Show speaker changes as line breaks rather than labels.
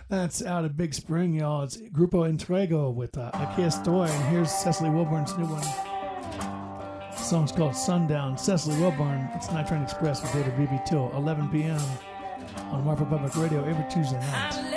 That's out of Big Spring, y'all. It's Grupo Entrego with Aquí Estoy, and here's Cecily Wilburn's new one. The song's called Sundown. Cecily Wilburn, it's Night Train Express with David Beebe till 11 p.m. on Marfa Public Radio every Tuesday night.